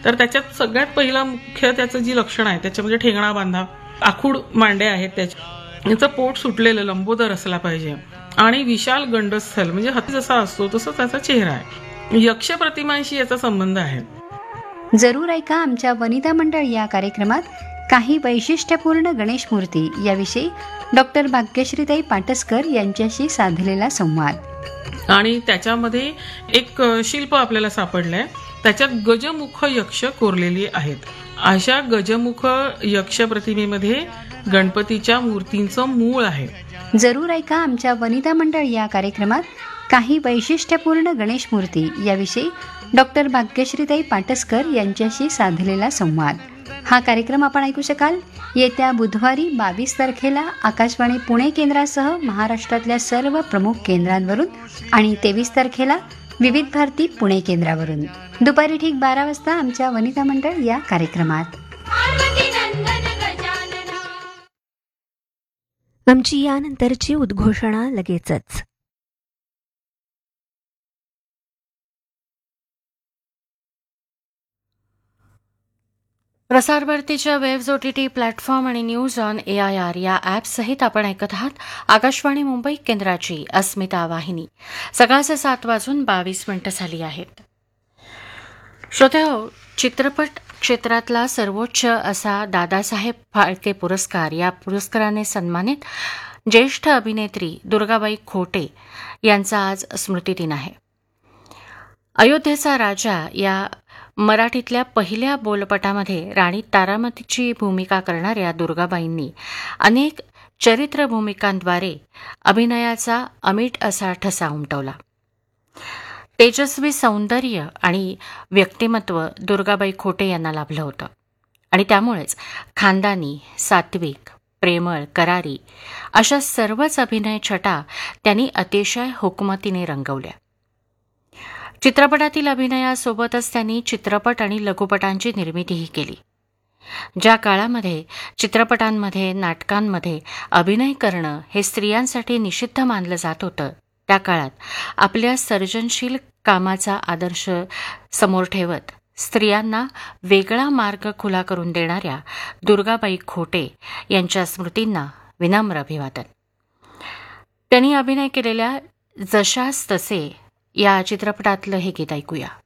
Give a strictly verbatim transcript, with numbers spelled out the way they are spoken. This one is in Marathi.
तर त्याच्यात सगळ्यात पहिला मुख्य त्याचं जी लक्षण आहे त्याच्यामध्ये ठेंगणा बांधा, आखूड मांडे आहेत त्याच्या, याचं पोट सुटलेलं लंबोदर असला पाहिजे आणि विशाल गंडस्थल म्हणजे हत्ती जसा असतो तसं त्याचा चेहरा आहे. यक्ष प्रतिमांशी याचा संबंध आहे. जरूर ऐका आमच्या वनिता मंडळ या कार्यक्रमात काही वैशिष्ट्यपूर्ण गणेश मूर्ती याविषयी डॉक्टर भाग्यश्रीताई पाटसकर यांच्याशी साधलेला संवाद. आणि त्याच्यामध्ये एक शिल्प आपल्याला सापडलंय, त्याच्यात गजमुख यक्ष कोरलेली आहेत. अशा गजमुख यक्ष प्रतिमेमध्ये गणपतीच्या मूर्तींचं मूळ आहे. जरूर ऐका आमच्या वनिता मंडळ या कार्यक्रमात काही वैशिष्ट्यपूर्ण गणेश मूर्ती याविषयी डॉक्टर भाग्यश्रीताई पाटसकर यांच्याशी साधलेला संवाद. हा कार्यक्रम आपण ऐकू शकाल येत्या बुधवारी बावीस तारखेला आकाशवाणी पुणे केंद्रासह महाराष्ट्रातल्या सर्व प्रमुख केंद्रांवरून आणि तेवीस तारखेला विविध भारती पुणे केंद्रावरून दुपारी ठीक बारा वाजता आमच्या वनिता मंडळ या कार्यक्रमात. आमची यानंतरची उद्घोषणा लगेचच. प्रसारभारतीच्या वेव्ज ओटीटी प्लॅटफॉर्म आणि news on A I R या ॲपसहित आपण ऐकत आहात आकाशवाणी मुंबई केंद्राची अस्मिता वाहिनी. सकाळचे सात वाजून बावीस मिनिटं झाली आहेत. श्रोत्याहो, चित्रपट क्षेत्रातला सर्वोच्च असा दादासाहेब फाळके पुरस्कार या पुरस्काराने सन्मानित ज्येष्ठ अभिनेत्री दुर्गाबाई खोटे यांचा आज स्मृतिदिन आहे. अयोध्येचा राजा या मराठीतल्या पहिल्या बोलपटामध्ये राणी तारामतीची भूमिका करणाऱ्या दुर्गाबाईंनी अनेक चरित्र भूमिकांद्वारे अभिनयाचा अमीट असा ठसा उमटवला. तेजस्वी सौंदर्य आणि व्यक्तिमत्व दुर्गाबाई खोटे यांना लाभलं होतं आणि त्यामुळेच खानदानी, सात्विक, प्रेमळ, करारी अशा सर्वच अभिनय छटा त्यांनी अतिशय हुकमतीने रंगवल्या. चित्रपटातील अभिनयासोबतच त्यांनी चित्रपट आणि लघुपटांची निर्मितीही केली. ज्या काळामध्ये चित्रपटांमध्ये, नाटकांमध्ये अभिनय करणं हे स्त्रियांसाठी निषिद्ध मानलं जात होतं, त्या काळात आपल्या सर्जनशील कामाचा आदर्श समोर ठेवत स्त्रियांना वेगळा मार्ग खुला करून देणाऱ्या दुर्गाबाई खोटे यांच्या स्मृतींना विनम्र अभिवादन. त्यांनी अभिनय केलेल्या जशास तसे या चित्रपटातलं हे गीत ऐकूया.